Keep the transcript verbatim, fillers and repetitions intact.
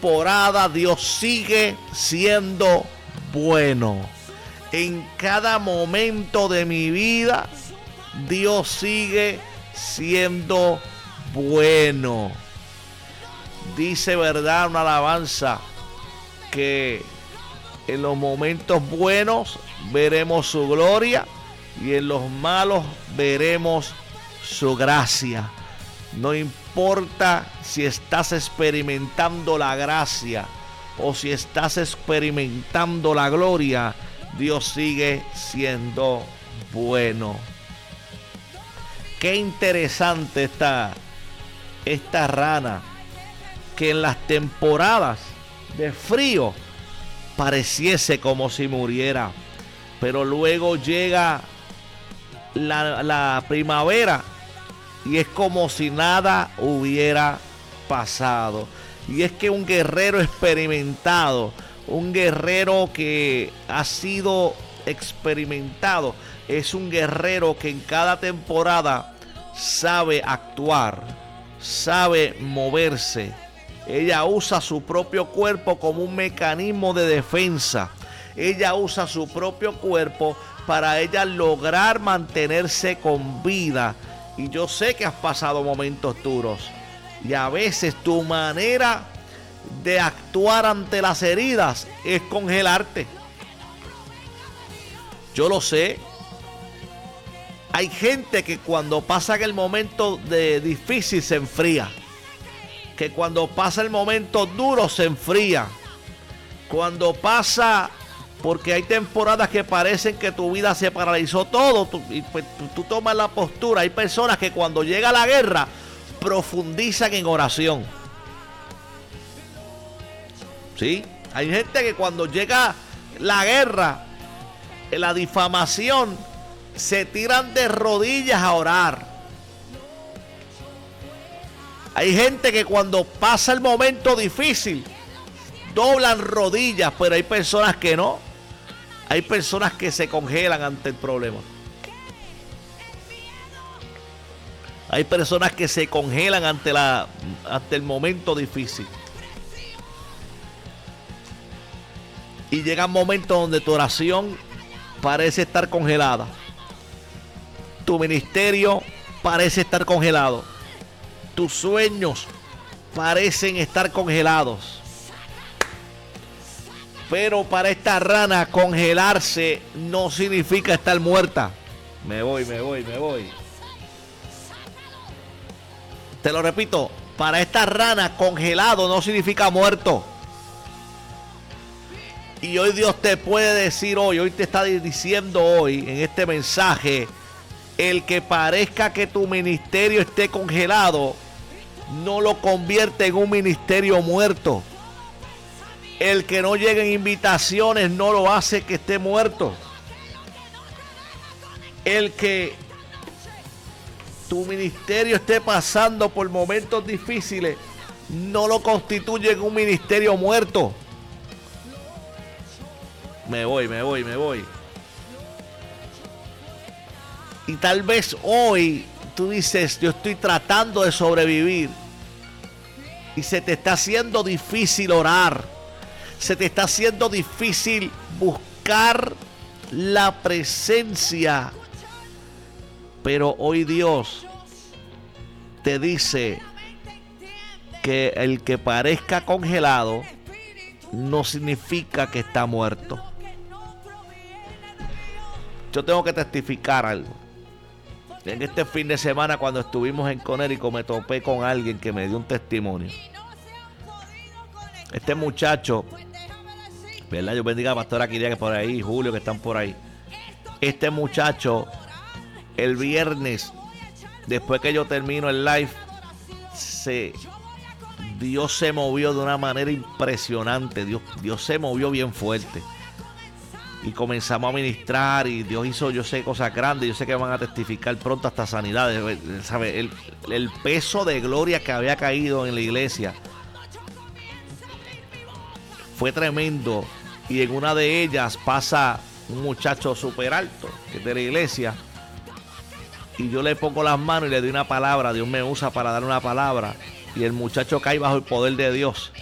temporada Dios sigue siendo bueno. En cada momento de mi vida Dios sigue siendo bueno. Dice, ¿verdad?, una alabanza, que en los momentos buenos veremos su gloria y en los malos veremos su gracia. No importa si estás experimentando la gracia o si estás experimentando la gloria, Dios sigue siendo bueno. Qué interesante está esta rana, que en las temporadas de frío pareciese como si muriera, pero luego llega la, la primavera y es como si nada hubiera pasado. Y es que un guerrero experimentado, un guerrero que ha sido experimentado, es un guerrero que en cada temporada sabe actuar, sabe moverse. Ella usa su propio cuerpo como un mecanismo de defensa. Ella usa su propio cuerpo para ella lograr mantenerse con vida. Y yo sé que has pasado momentos duros. Y a veces tu manera de actuar ante las heridas es congelarte. Yo lo sé. Hay gente que cuando pasa el momento de difícil se enfría. Que cuando pasa el momento duro se enfría. Cuando pasa, porque hay temporadas que parecen que tu vida se paralizó todo, tú, y pues, tú, tú tomas la postura. Hay personas que cuando llega la guerra profundizan en oración. ¿Sí? Hay gente que cuando llega la guerra, la difamación, se tiran de rodillas a orar. Hay gente que cuando pasa el momento difícil doblan rodillas, pero hay personas que no. Hay personas que se congelan ante el problema. Hay personas que se congelan ante la ante el momento difícil. Y llegan momentos donde tu oración parece estar congelada. Tu ministerio parece estar congelado. Tus sueños parecen estar congelados. Pero para esta rana, congelarse no significa estar muerta. Me voy, me voy, me voy. Te lo repito, para esta rana, congelado no significa muerto. Y hoy Dios te puede decir hoy, hoy te está diciendo hoy en este mensaje, el que parezca que tu ministerio esté congelado, no lo convierte en un ministerio muerto. El que no lleguen invitaciones no lo hace que esté muerto. El que tu ministerio esté pasando por momentos difíciles no lo constituye en un ministerio muerto. Me voy, me voy, me voy. Y tal vez hoy tú dices, yo estoy tratando de sobrevivir. Y se te está haciendo difícil orar. Se te está haciendo difícil buscar la presencia. Pero hoy Dios te dice que el que parezca congelado no significa que está muerto. Yo tengo que testificar algo. En este fin de semana, cuando estuvimos en Conérico, me topé con alguien que me dio un testimonio. Este muchacho, ¿verdad? Yo bendiga a Pastora Kiria, que por ahí, Julio, que están por ahí. Este muchacho, el viernes, después que yo termino el live, se, Dios se movió de una manera impresionante. Dios, Dios se movió bien fuerte. Y comenzamos a ministrar y Dios hizo, yo sé, cosas grandes. Yo sé que van a testificar pronto hasta sanidades. ¿Sabe? El, el peso de gloria que había caído en la iglesia fue tremendo. Y en una de ellas pasa un muchacho súper alto, que es de la iglesia. Y yo le pongo las manos y le doy una palabra. Dios me usa para dar una palabra. Y el muchacho cae bajo el poder de Dios.